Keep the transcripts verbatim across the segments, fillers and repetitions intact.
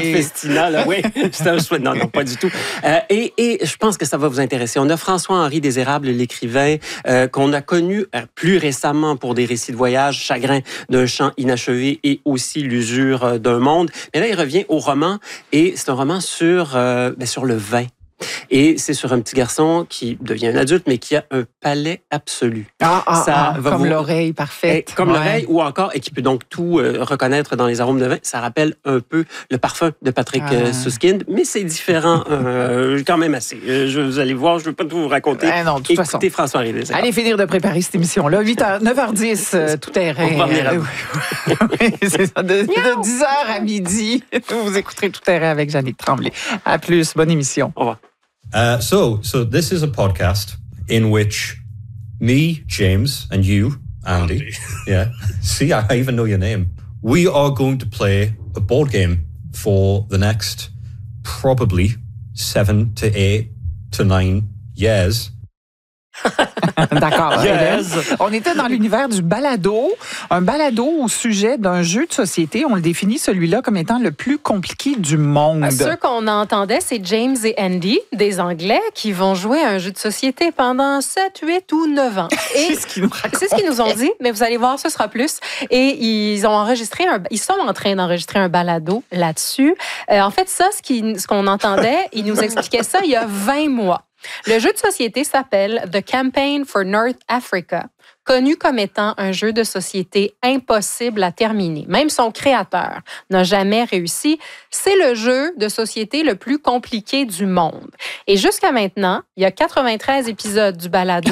Festina, là, oui. C'était un souhait. Non, non, pas du tout. Euh, et, et je pense que ça va vous intéresser. On a François-Henri Désérable, l'écrivain, euh, qu'on a connu plus récemment pour des récits de voyage, Chagrin d'un chant inachevé et aussi L'usure d'un monde. Mais là, il revient au roman et c'est un roman sur, euh, ben, sur le vin. Et c'est sur un petit garçon qui devient un adulte, mais qui a un palais absolu. Ah, ah, ça ah va comme vous... l'oreille parfaite. Et comme ouais. l'oreille, ou encore, et qui peut donc tout euh, reconnaître dans les arômes de vin. Ça rappelle un peu le parfum de Patrick ah. euh, Suskind, mais c'est différent euh, quand même assez. Euh, je, vous allez voir, je ne veux pas tout vous raconter. Eh non, de toute Écoutez façon. François-Henri Désérable. Allez finir de préparer cette émission-là. huit heures, neuf heures dix, euh, tout est ré. On va venir à vous. Oui, c'est ça. De, de dix heures à midi, vous écouterez Tout est ré avec Jannick Tremblay. À plus, bonne émission. Au revoir. Uh, so, so this is a podcast in which me, James, and you, Andy, Andy. yeah, see, I even know your name. We are going to play a board game for the next probably seven to eight to nine years. D'accord. Yes. On était dans l'univers du balado. Un balado au sujet d'un jeu de société. On le définit, celui-là, comme étant le plus compliqué du monde. Ceux qu'on entendait, c'est James et Andy, des Anglais, qui vont jouer à un jeu de société pendant sept, huit ou neuf ans. Et c'est ce qu'ils nous racontent. C'est ce qu'ils nous ont dit, mais vous allez voir, ce sera plus. Et ils ont enregistré un, ils sont en train d'enregistrer un balado là-dessus. Euh, en fait, ça, ce, qui, ce qu'on entendait, ils nous expliquaient ça il y a vingt mois. Le jeu de société s'appelle The Campaign for North Africa, connu comme étant un jeu de société impossible à terminer. Même son créateur n'a jamais réussi. C'est le jeu de société le plus compliqué du monde. Et jusqu'à maintenant, il y a quatre-vingt-treize épisodes du balado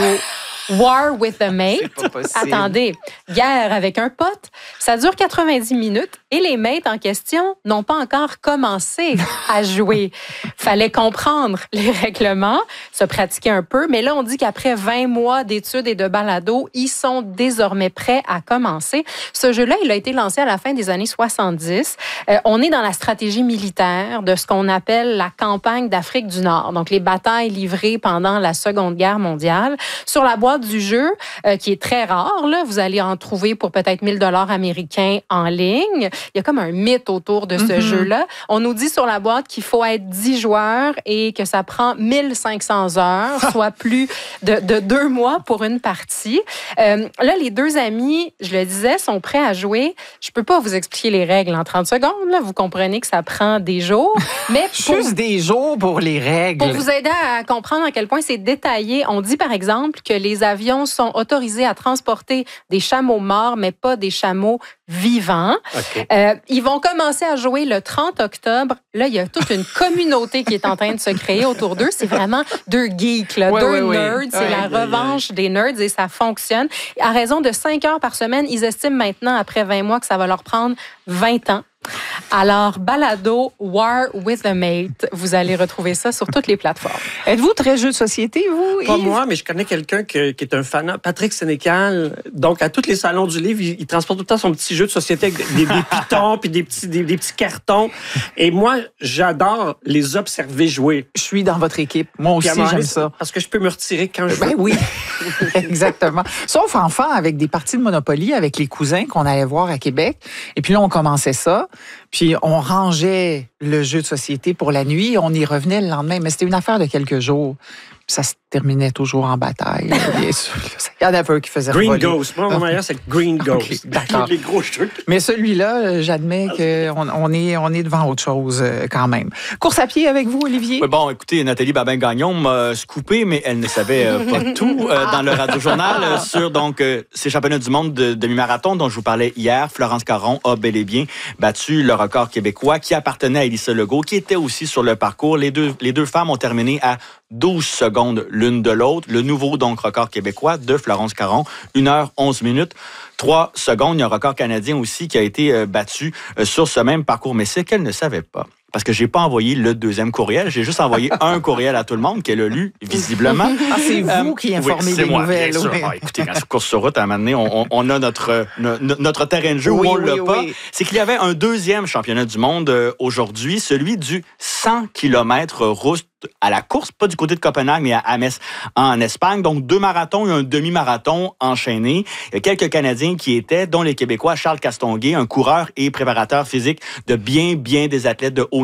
War with a Mate. Attendez, guerre avec un pote. Ça dure quatre-vingt-dix minutes et les mates en question n'ont pas encore commencé à jouer. Fallait comprendre les règlements, se pratiquer un peu, mais là, on dit qu'après vingt mois d'études et de balado, ils sont désormais prêts à commencer. Ce jeu-là, il a été lancé à la fin des années soixante-dix. Euh, on est dans la stratégie militaire de ce qu'on appelle la campagne d'Afrique du Nord, donc les batailles livrées pendant la Seconde Guerre mondiale. Sur la boîte du jeu, euh, qui est très rare, là, vous allez en trouver pour peut-être mille dollars américains en ligne. Il y a comme un mythe autour de ce mm-hmm. jeu-là. On nous dit sur la boîte qu'il faut être dix joueurs et que ça prend mille cinq cents heures, soit plus de, de deux mois pour une partie. Euh, là, les deux amis, je le disais, sont prêts à jouer. Je peux pas vous expliquer les règles en trente secondes. Là. Vous comprenez que ça prend des jours. Mais pour, Juste des jours pour les règles. Pour vous aider à comprendre à quel point c'est détaillé, on dit par exemple que les avions sont autorisés à transporter des chameaux morts, mais pas des chameaux vivants. Okay. Euh, ils vont commencer à jouer le trente octobre. Là, il y a toute une communauté qui est en train de se créer autour d'eux. C'est vraiment deux geeks, là, ouais, deux ouais, nerds. ouais. C'est ouais, la ouais, revanche ouais. des nerds et ça fonctionne. À raison de cinq heures par semaine, ils estiment maintenant, après vingt mois, que ça va leur prendre vingt ans. Alors, balado War with a Mate, vous allez retrouver ça sur toutes les plateformes. Êtes-vous très jeu de société, vous, Pas Yves? moi, mais je connais quelqu'un que, qui est un fanat, Patrick Sénécal. Donc, à tous les salons du livre, il, il transporte tout le temps son petit jeu de société avec des, des pitons puis des petits, des, des petits cartons. Et moi, j'adore les observer jouer. Je suis dans votre équipe. Moi aussi, j'aime ça. Parce que je peux me retirer quand je veux. Ben oui, exactement. Sauf enfant, avec des parties de Monopoly avec les cousins qu'on allait voir à Québec. Et puis là, on commençait ça. Puis on rangeait le jeu de société pour la nuit. On y revenait le lendemain. Mais c'était une affaire de quelques jours. Puis ça se terminait toujours en bataille, bien sûr. Il y en avait un qui faisait Green voler. Ghost. Moi, mon meilleur, c'est Green Ghost. Okay, d'accord. Les gros trucs. Mais celui-là, j'admets qu'on on est, on est devant autre chose quand même. Course à pied avec vous, Olivier? Oui, bon, écoutez, Nathalie Babin-Gagnon m'a scoopé, mais elle ne savait euh, pas tout euh, dans le radio-journal euh, sur donc, euh, ces championnats du monde de demi-marathon dont je vous parlais hier. Florence Caron a bel et bien battu le record québécois qui appartenait à Elissa Legault, qui était aussi sur le parcours. Les deux, les deux femmes ont terminé à douze secondes l'une de l'autre. Le nouveau donc record québécois de Florence Caron, une heure onze minutes. trois secondes. Il y a un record canadien aussi qui a été euh, battu euh, sur ce même parcours. Mais c'est qu'elle ne savait pas. Parce que j'ai pas envoyé le deuxième courriel. J'ai juste envoyé un courriel à tout le monde qu'elle a lu, visiblement. Ah, c'est vous euh, qui informez oui, des moi, nouvelles. Bien sûr. Oui. Ah, écoutez, quand je course sur route, à un moment donné, on, on, on a notre, notre, notre terrain de jeu oui, où on ne oui, l'a pas. Oui. C'est qu'il y avait un deuxième championnat du monde euh, aujourd'hui, celui du cent kilomètres route à la course, pas du côté de Copenhague, mais à Ames, en Espagne. Donc, deux marathons et un demi-marathon enchaînés. Il y a quelques Canadiens qui étaient, dont les Québécois, Charles Castonguay, un coureur et préparateur physique de bien, bien des athlètes de haut